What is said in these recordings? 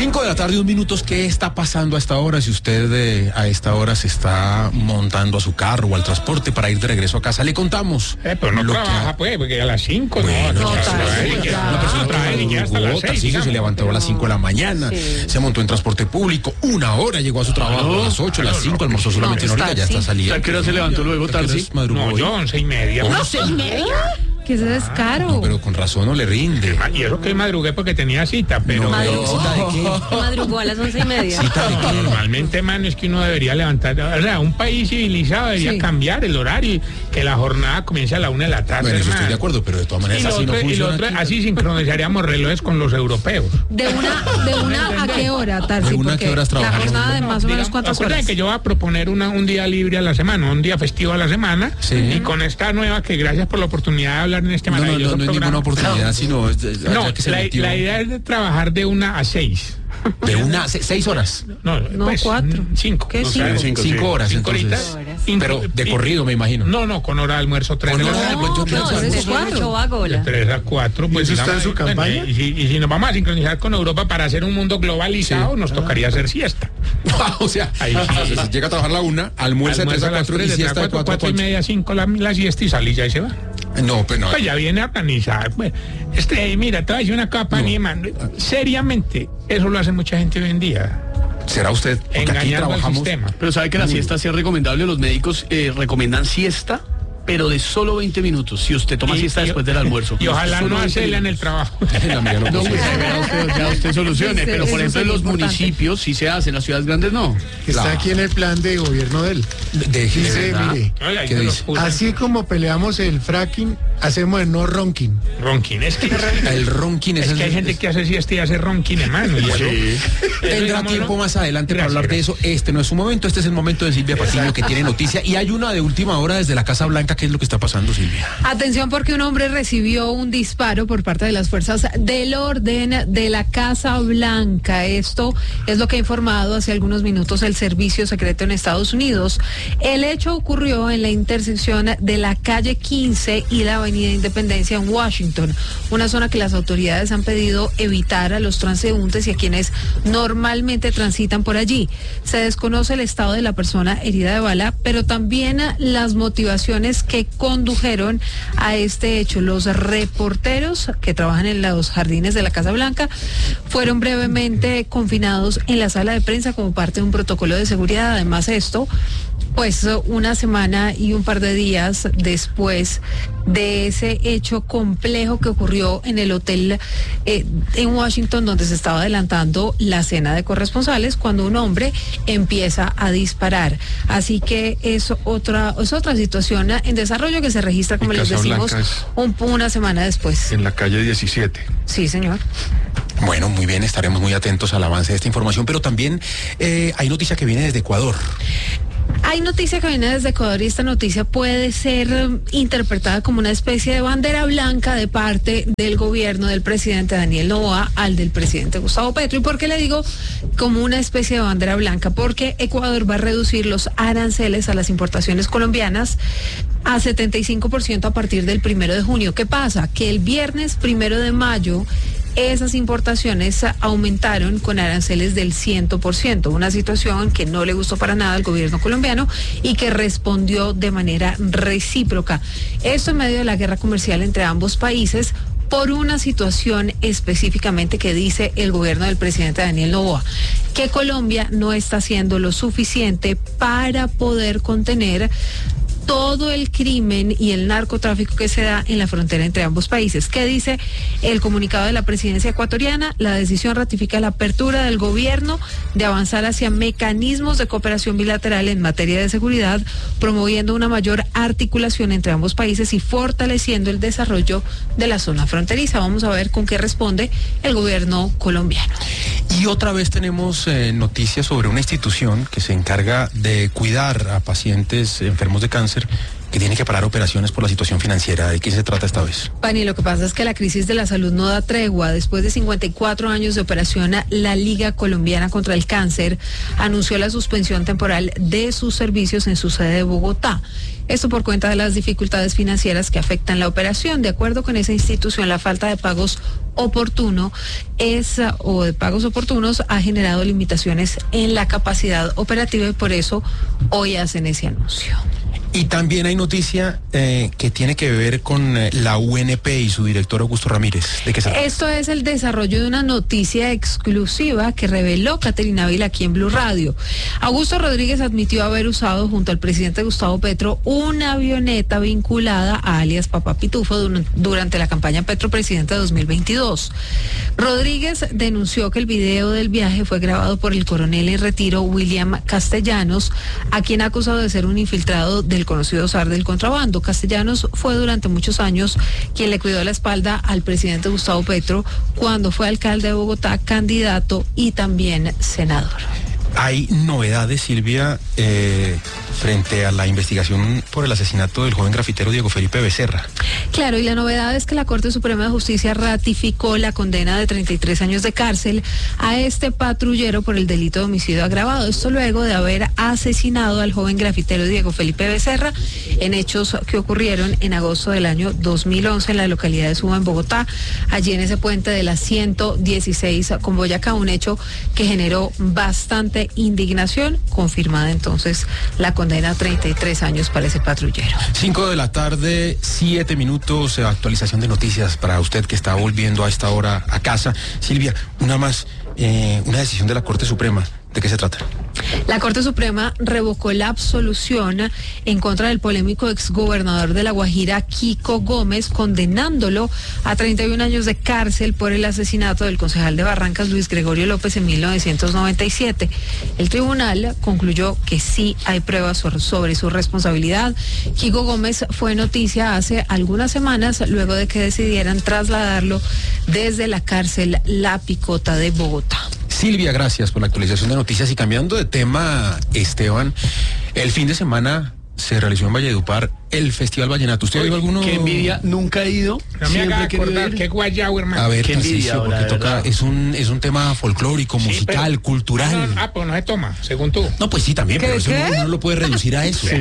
5 de la tarde, 1 minuto. ¿Qué está pasando a esta hora? Si usted a esta hora se está montando a su carro o al transporte para ir de regreso a casa, le contamos. Pero no trabaja, porque a las 5 bueno, no. Una persona Tarcisio se levantó a las 5 de la mañana, se montó en transporte público, 1 hora llegó a su trabajo, a las 8, a las 5, almorzó solamente una horita, ya está saliendo. ¿A qué hora se levantó luego, Tarsi? No, yo 11:30. ¿11:30? Que eso es caro. No, pero con razón no le rinde. Y eso que madrugué porque tenía cita, pero... ¿Cita de qué? Madrugó a las 11:30. ¿Cita de qué? Normalmente, mano, es que uno debería levantar... O sea, un país civilizado debería cambiar el horario y que la jornada comience a la 1 de la tarde, Bueno, eso hermano. estoy de acuerdo, pero de todas maneras así no funciona. Así sincronizaríamos relojes con los europeos. ¿De una a qué hora, Tarsi? ¿De una a qué horas La trabajamos? jornada de más o menos cuántas Acuérdense horas. que yo voy a proponer un día libre a la semana, un día festivo a la semana, Sí. y con esta nueva, que gracias por la oportunidad de hablar en este maravilloso No es programa. ninguna oportunidad, sino No, que se la idea es de trabajar de 1 a 6. de 6 horas. No, 4. 5. ¿Qué O sea, 5? 5 horas, 5 entonces. horitas. Pero de corrido, me imagino. No, con hora de almuerzo 3 de la tarde. De 3 a 4, pues. ¿Eso está en su digamos, campaña? Y si nos vamos a sincronizar con Europa para hacer un mundo globalizado, nos tocaría hacer siesta. O sea, Ahí sí. entonces, llega a trabajar a la 1, almuerza de 3 a 4 y siesta de 4 a 4:30, 5 la siesta y sale y ya y se va. No, pues no. Pues ya viene organizada. Pues, mira, te voy a decir una capa, seriamente, eso lo hace mucha gente hoy en día. ¿Será usted? Porque aquí Engañando al trabajamos. sistema. Pero sabe que la siesta sí es recomendable. Los médicos recomiendan siesta, pero de solo 20 minutos. Si usted toma siesta después del almuerzo. Y ojalá Solo no 20 hacerla en el minutos. trabajo. No, pues ya usted solucione. Sí, Pero eso por ejemplo es en los importante. municipios sí se hace, en las ciudades grandes no. Está aquí en el plan de gobierno de él. Dice, mire, Oiga, ¿Qué ahí dice? así como peleamos el fracking, hacemos el no ronking. Ronquín, es que El ronquín es que hay gente que hace siesta y hace ronquín, hermano. Y eso, Tendrá digámoslo. tiempo más adelante para Gracias, hablar de gracias. eso. Este no es su momento, este es el momento de Silvia Patiño, que tiene noticia. Y hay una de última hora desde la Casa Blanca. ¿Qué es lo que está pasando, Silvia? Atención, porque un hombre recibió un disparo por parte de las fuerzas del orden de la Casa Blanca. Esto es lo que ha informado hace algunos minutos el Servicio Secreto en Estados Unidos. El hecho ocurrió en la intersección de la calle 15 y la avenida Independencia en Washington, una zona que las autoridades han pedido evitar a los transeúntes y a quienes normalmente transitan por allí. Se desconoce el estado de la persona herida de bala, pero también las motivaciones que condujeron a este hecho. Los reporteros que trabajan en los jardines de la Casa Blanca fueron brevemente confinados en la sala de prensa como parte de un protocolo de seguridad. Además, esto, pues una semana y un par de días después de ese hecho complejo que ocurrió en el hotel en Washington, donde se estaba adelantando la cena de corresponsales, cuando un hombre empieza a disparar. Así que es otra situación en desarrollo que se registra, como les decimos, una semana después. En la calle 17. Sí, señor. Bueno, muy bien, estaremos muy atentos al avance de esta información, pero también hay noticia que viene desde Ecuador. Hay noticia que viene desde Ecuador y esta noticia puede ser interpretada como una especie de bandera blanca de parte del gobierno del presidente Daniel Noboa al del presidente Gustavo Petro. ¿Y por qué le digo como una especie de bandera blanca? Porque Ecuador va a reducir los aranceles a las importaciones colombianas a 75% a partir del 1 de junio. ¿Qué pasa? Que el viernes 1 de mayo esas importaciones aumentaron con aranceles del 100%, una situación que no le gustó para nada al gobierno colombiano y que respondió de manera recíproca. Esto en medio de la guerra comercial entre ambos países, por una situación específicamente que dice el gobierno del presidente Daniel Noboa, que Colombia no está haciendo lo suficiente para poder contener todo el crimen y el narcotráfico que se da en la frontera entre ambos países. ¿Qué dice el comunicado de la presidencia ecuatoriana? La decisión ratifica la apertura del gobierno de avanzar hacia mecanismos de cooperación bilateral en materia de seguridad, promoviendo una mayor articulación entre ambos países y fortaleciendo el desarrollo de la zona fronteriza. Vamos a ver con qué responde el gobierno colombiano. Y otra vez tenemos noticias sobre una institución que se encarga de cuidar a pacientes enfermos de cáncer que tiene que parar operaciones por la situación financiera. ¿De qué se trata esta vez? Pani, lo que pasa es que la crisis de la salud no da tregua. Después de 54 años de operación, la Liga Colombiana contra el Cáncer anunció la suspensión temporal de sus servicios en su sede de Bogotá. Esto por cuenta de las dificultades financieras que afectan la operación. De acuerdo con esa institución, la falta de pagos oportuno o de pagos oportunos ha generado limitaciones en la capacidad operativa y por eso hoy hacen ese anuncio. Y también hay noticia que tiene que ver con la UNP y su director Augusto Ramírez. ¿De qué se trata? Esto es el desarrollo de una noticia exclusiva que reveló Caterina Ávila aquí en Blue Radio. Augusto Rodríguez admitió haber usado junto al presidente Gustavo Petro una avioneta vinculada a alias Papá Pitufo durante la campaña Petro Presidente 2022. Rodríguez denunció que el video del viaje fue grabado por el coronel en retiro William Castellanos, a quien ha acusado de ser un infiltrado del conocido zar del contrabando. Castellanos fue durante muchos años quien le cuidó la espalda al presidente Gustavo Petro cuando fue alcalde de Bogotá, candidato y también senador. Hay novedades, Silvia, frente a la investigación por el asesinato del joven grafitero Diego Felipe Becerra. Claro, y la novedad es que la Corte Suprema de Justicia ratificó la condena de 33 años de cárcel a este patrullero por el delito de homicidio agravado. Esto luego de haber asesinado al joven grafitero Diego Felipe Becerra en hechos que ocurrieron en agosto del año 2011 en la localidad de Suba, en Bogotá, allí en ese puente de la 116 con Boyacá, un hecho que generó bastante indignación, confirmada entonces la condena a 33 años para ese patrullero. 5:07 p.m, actualización de noticias para usted que está volviendo a esta hora a casa. Silvia, una más, una decisión de la Corte Suprema. ¿De qué se trata? La Corte Suprema revocó la absolución en contra del polémico exgobernador de La Guajira, Kiko Gómez, condenándolo a 31 años de cárcel por el asesinato del concejal de Barrancas, Luis Gregorio López, en 1997. El tribunal concluyó que sí hay pruebas sobre su responsabilidad. Kiko Gómez fue noticia hace algunas semanas luego de que decidieran trasladarlo desde la cárcel La Picota de Bogotá. Silvia, gracias por la actualización de noticias. Y cambiando de tema, Esteban, el fin de semana se realizó en Valledupar el Festival Vallenato. ¿Usted ha ido alguno? Qué envidia, nunca he ido. No me haga acordar, qué guayao, hermano. A ver, qué envidia, Tarcisio, porque toca, es un tema folclórico, Sí, musical, pero- cultural. pues no se toma, según tú. No, pues sí, también, pero eso no lo puede reducir a eso.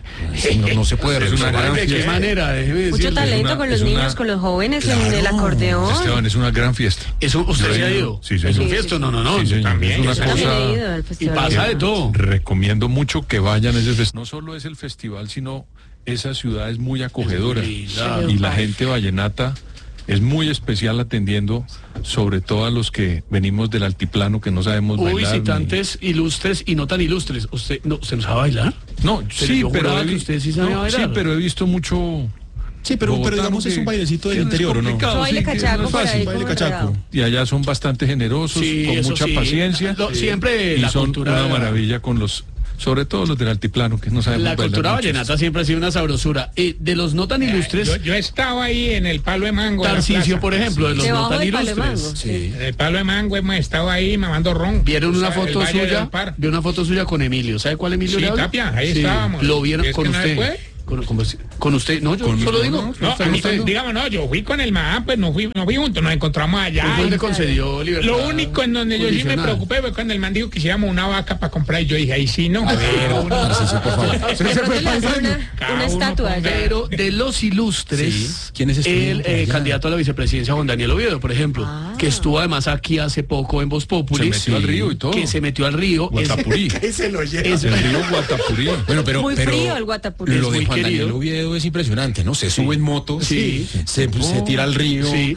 Sí, no se puede reducir a ¿De qué eso. manera? Déjeme Mucho decirle. talento con los niños, con los jóvenes, en el acordeón. Esteban, es una gran fiesta. ¿Eso usted se ha ido? Sí, señor. ¿Es un fiesto? No. Sí, señor. también, Es yo una También he cosa. ido al Y festival. pasa de todo. Recomiendo mucho que vayan a ese festival. No solo es el festival, sino esa ciudad es muy acogedora. linda. Y la gente vallenata es muy especial atendiendo sobre todo a los que venimos del altiplano que no sabemos Hubo bailar. visitantes ilustres y no tan ilustres. ¿Usted no sabe bailar? No, Pero sí, yo pero juraba he que visto, usted sí sabía bailar. sí, pero he visto mucho. Sí, pero bogotano digamos es que- un bailecito del que interior, ¿o no? complicado, Eso baile sí, que cachaco no es por ahí fácil. como baile cachaco. enredado. Y allá son bastante generosos, Sí, con eso mucha sí. paciencia. Siempre y la son cultura. una maravilla con los, sobre todo los del altiplano, que no sabemos La bailar cultura mucho. vallenata siempre ha sido una sabrosura. De los no tan ilustres, Yo estaba ahí en el Palo de Mango. en la Tarcisio, plaza. por ejemplo, de los no Debajo tan del Palo de ilustres. Mango. Sí. En el Palo de Mango hemos estado ahí mamando ron. ¿Vieron una O sea, foto el Valle suya? del Par. Vi una foto suya con Emilio. ¿Sabe cuál Emilio Sí, le habla? Tapia, ahí estábamos. Lo vieron ¿Es con que no se usted. puede? Con usted. No, yo Con- solo no, digo. No, ¿Está a mí, gustando? digamos, no, yo fui con el man, pues no fui juntos, nos encontramos allá. ¿Cuál fue el y- le concedió libertad Lo único en donde yo sí me condicional? preocupé fue cuando el man dijo que hiciéramos una vaca para comprar y yo dije, ahí sí, no. Tarcisio, por favor. De pronto le hacen Cada una uno estatua ponga- allá. Pero de los ilustres, Sí. ¿Quién es este el por allá? candidato a la vicepresidencia Juan Daniel Oviedo, por ejemplo, que estuvo además aquí hace poco en Voz Populi, Se metió al río y todo. que se metió al río. Guatapurí. Se lo lleva. Es- El río Guatapurí. Bueno, pero, Muy pero frío el Guatapurí. Lo de Muy Juan Daniel querido. Oviedo es impresionante, ¿no? Se sube en moto, Sí. se tira al río, Sí.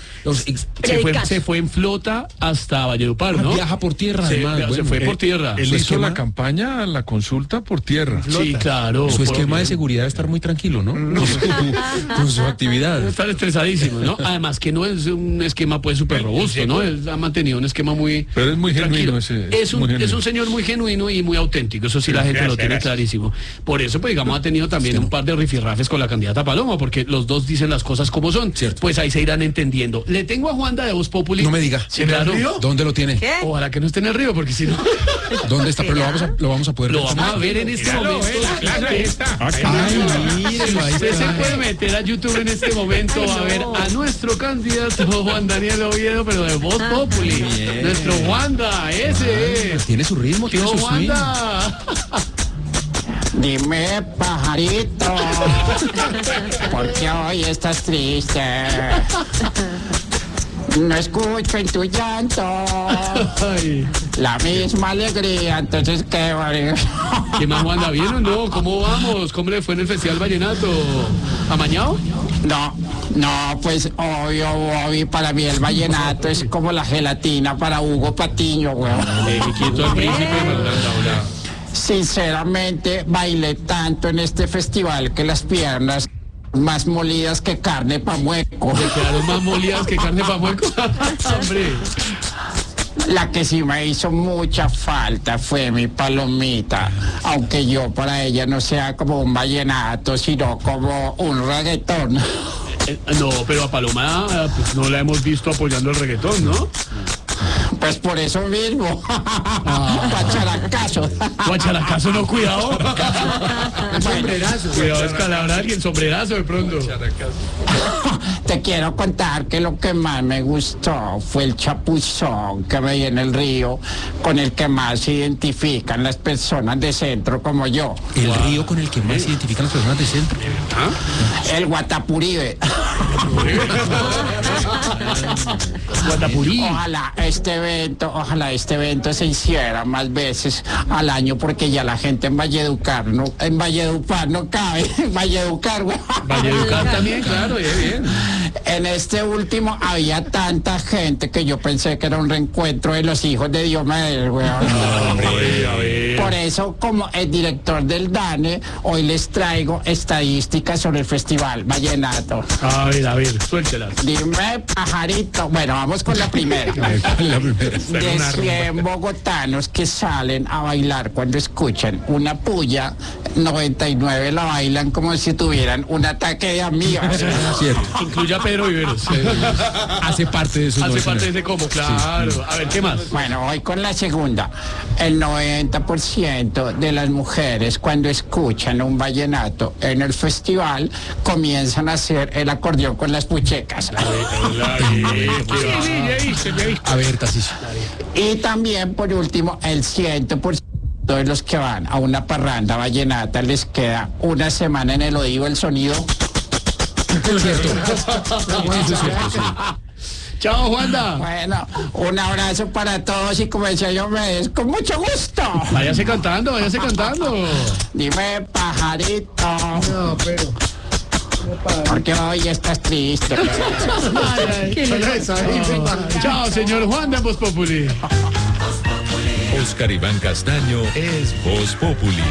se fue en flota hasta Valledupar, ¿no? viaja por tierra, Se- además. se bueno. fue por tierra. Él Su hizo esquema- la campaña, la consulta por tierra. Sí, claro. Su esquema de Por- seguridad debe estar muy tranquilo, ¿no? Con su actividad. Están estresadísimos, ¿no? Además que no es un esquema pues súper robusto, ¿no? Él ha mantenido un esquema muy Pero es muy tranquilo. genuino ese, Es un, muy genuino. es un señor muy genuino y muy auténtico, eso sí la gente lo tiene clarísimo. Por eso, pues digamos, ha tenido también un par de rifirrafes con la candidata Paloma, porque los dos dicen las cosas como son. Cierto. Pues ahí se irán entendiendo. Le tengo a Juanda de Voz Populi. No me diga. Sí, claro. ¿Dónde lo tiene? ¿Qué? Ojalá que no esté en el río, porque si no, ¿Dónde está? Pero lo vamos a poder lo ver. vamos a ver en este Míralo, momento. la plaza, ahí está. Ay, mírelo, ahí Usted se está. puede meter a YouTube en este momento a ver a nuestro candidato Juan Daniel Oviedo, pero de Voz Populi. Bien. Nuestro Wanda, ese es. Tiene su ritmo, tiene Tío su swing. Wanda. Dime, pajarito, ¿por qué hoy estás triste? No escucho en tu llanto la misma alegría, entonces qué vale. ¿Qué más, Wanda? ¿Bien o no? ¿Cómo vamos? ¿Cómo le fue en el Festival Vallenato? ¿Amañado? No, pues obvio, para mí el vallenato es como la gelatina para Hugo Patiño, weón. Quieto al príncipe, Fernanda. Sinceramente, bailé tanto en este festival que las piernas más molidas que carne pa' mueco. ¿Se quedaron más molidas que carne pa' mueco? Hombre. La que sí me hizo mucha falta fue mi Palomita, aunque yo para ella no sea como un vallenato, sino como un reggaetón. No, pero a Paloma pues, no la hemos visto apoyando el reggaetón, ¿no? Pues por eso mismo. Guacharacazo. Guacharacazo, no, cuidado. Sombrerazo. Cuidado, escalabrar a alguien, sombrerazo de pronto. Te quiero contar que lo que más me gustó fue el chapuzón que veía en el río, con el que más se identifican las personas de centro como yo. ¿El río con el que más se identifican las personas de centro? El Guatapuribe. Guatapurí. Ojalá este evento se hiciera más veces al año, porque ya la gente en Valledupar no cabe. En Valledupar, güey. Valledupar también, claro, bien. En este último había tanta gente que yo pensé que era un reencuentro de los hijos de Diomedes, güey. Por eso, como el director del DANE, hoy les traigo estadísticas sobre el Festival Vallenato. A ver, suéltelas. Dime, pajarito. Bueno, vamos con la primera. De 100 bogotanos que salen a bailar cuando escuchan una puya, 99 la bailan como si tuvieran un ataque de amigas. Cierto. Incluye a Pedro Viveros. Hace parte de eso. Hace parte de ese combo, claro. Sí. A ver, ¿qué más? Bueno, voy con la segunda. El 90% de las mujeres cuando escuchan un vallenato en el festival comienzan a hacer el acordeón con las puchecas. A ver, Tarcisio. Y también, por último, el 100% de los que van a una parranda vallenata les queda una semana en el oído el sonido. Chao, Juanda. Bueno, un abrazo para todos y como decía yo, con mucho gusto. Váyase cantando. Dime, pajarito. No, pero... Porque hoy estás triste. Chao, señor Juan de Voz Populi. Oscar Iván Castaño es Voz Populi.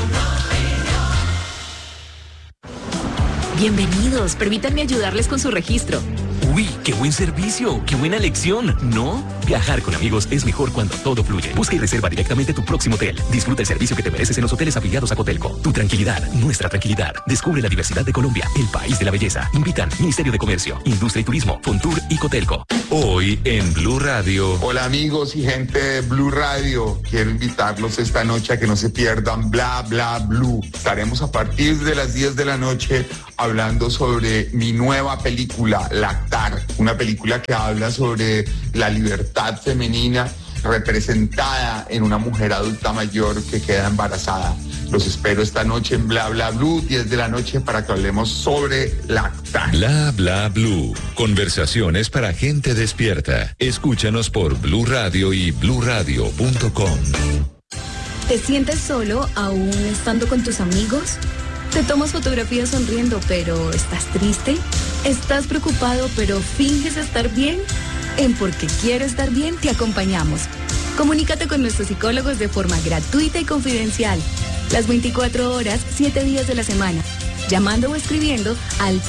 Bienvenidos, permítanme ayudarles con su registro. Uy, qué buen servicio, qué buena elección, ¿no? Viajar con amigos es mejor cuando todo fluye. Busca y reserva directamente tu próximo hotel. Disfruta el servicio que te mereces en los hoteles afiliados a Cotelco. Tu tranquilidad, nuestra tranquilidad. Descubre la diversidad de Colombia, el país de la belleza. Invitan Ministerio de Comercio, Industria y Turismo, Fontur y Cotelco. Hoy en Blue Radio. Hola amigos y gente de Blue Radio. Quiero invitarlos esta noche a que no se pierdan Bla Bla Blue. Estaremos a partir de las 10 de la noche hablando sobre mi nueva película, Lactar. Una película que habla sobre la libertad femenina representada en una mujer adulta mayor que queda embarazada. Los espero esta noche en Bla Bla Blue, 10 de la noche, para que hablemos sobre Lactar. Bla Bla Blue. Conversaciones para gente despierta. Escúchanos por Blue Radio y bluradio.com. ¿Te sientes solo aún estando con tus amigos? ¿Te tomas fotografías sonriendo, pero estás triste? ¿Estás preocupado, pero finges estar bien? En Porque Quiero Estar Bien te acompañamos. Comunícate con nuestros psicólogos de forma gratuita y confidencial. Las 24 horas, 7 días de la semana. Llamando o escribiendo al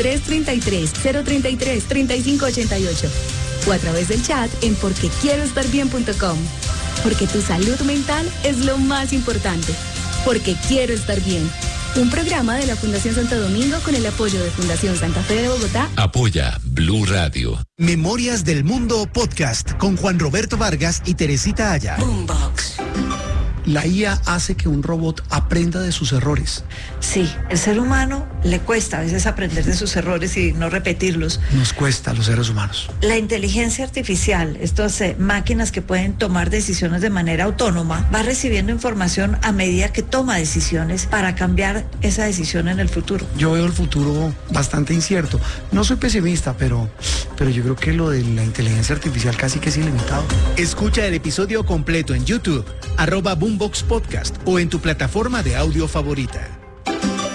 333-033-3588. O a través del chat en porquequieroestarbien.com. Porque tu salud mental es lo más importante. Porque Quiero Estar Bien. Un programa de la Fundación Santo Domingo con el apoyo de Fundación Santa Fe de Bogotá. Apoya Blue Radio. Memorias del Mundo Podcast con Juan Roberto Vargas y Teresita Aya. Boombox. La IA hace que un robot aprenda de sus errores. Sí, el ser humano le cuesta a veces aprender de sus errores y no repetirlos. Nos cuesta a los seres humanos. La inteligencia artificial, estas máquinas que pueden tomar decisiones de manera autónoma, va recibiendo información a medida que toma decisiones para cambiar esa decisión en el futuro. Yo veo el futuro bastante incierto. No soy pesimista, pero yo creo que lo de la inteligencia artificial casi que es ilimitado. Escucha el episodio completo en YouTube, @Boombox Podcast o en tu plataforma de audio favorita.